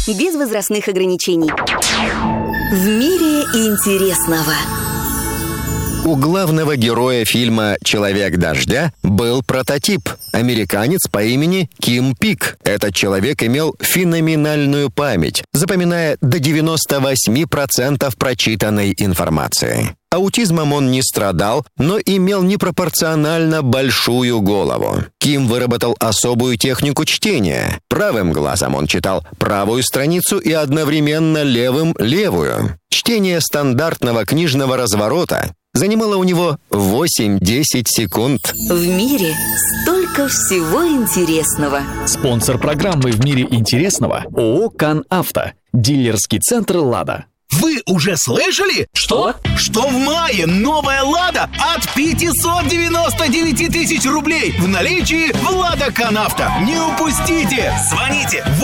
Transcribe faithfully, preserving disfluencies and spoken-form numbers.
без возрастных ограничений. В мире интересного. У главного героя фильма «Человек дождя» был прототип – американец по имени Ким Пик. Этот человек имел феноменальную память, запоминая до девяноста восьми процентов прочитанной информации. Аутизмом он не страдал, но имел непропорционально большую голову. Ким выработал особую технику чтения. Правым глазом он читал правую страницу и одновременно левым – левую. Чтение стандартного книжного разворота занимало у него восемь-десять секунд. В мире столько всего интересного. Спонсор программы «В мире интересного» ООО «Кан Авто». Дилерский центр «Лада». Вы уже слышали? Что? Что в мае новая «Лада» от пятьсот девяносто девять тысяч рублей в наличии в «Лада Кан Авто». Не упустите! Звоните